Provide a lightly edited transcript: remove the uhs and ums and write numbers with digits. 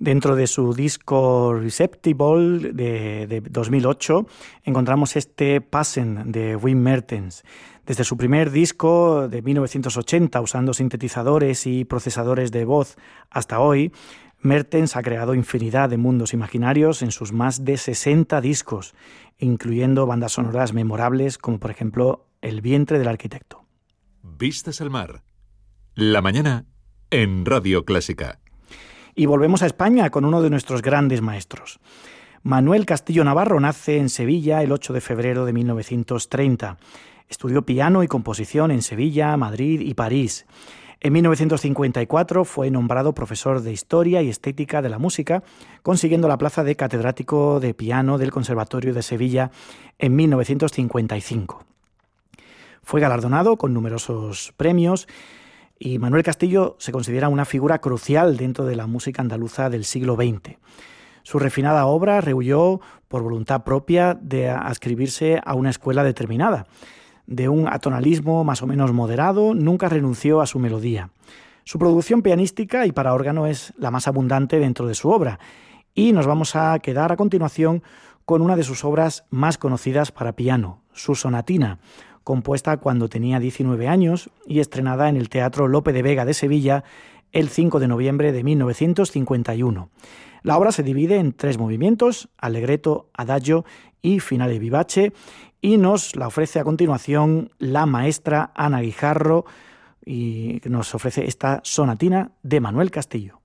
Dentro de su disco Receptible de 2008 encontramos este Passen de Wim Mertens. Desde su primer disco de 1980, usando sintetizadores y procesadores de voz hasta hoy, Mertens ha creado infinidad de mundos imaginarios en sus más de 60 discos, incluyendo bandas sonoras memorables como por ejemplo El vientre del arquitecto. Vistas al mar. La mañana en Radio Clásica. Y volvemos a España con uno de nuestros grandes maestros. Manuel Castillo Navarro nace en Sevilla el 8 de febrero de 1930. Estudió piano y composición en Sevilla, Madrid y París. En 1954 fue nombrado profesor de Historia y Estética de la Música, consiguiendo la plaza de catedrático de piano del Conservatorio de Sevilla en 1955. Fue galardonado con numerosos premios y Manuel Castillo se considera una figura crucial dentro de la música andaluza del siglo XX. Su refinada obra rehuyó por voluntad propia de adscribirse a una escuela determinada. De un atonalismo más o menos moderado, nunca renunció a su melodía. Su producción pianística y para órgano es la más abundante dentro de su obra, y nos vamos a quedar a continuación con una de sus obras más conocidas para piano, su sonatina, compuesta cuando tenía 19 años y estrenada en el Teatro Lope de Vega de Sevilla el 5 de noviembre de 1951. La obra se divide en 3 movimientos, allegretto, adagio y finale vivace, y nos la ofrece a continuación la maestra Ana Guijarro, y nos ofrece esta sonatina de Manuel Castillo.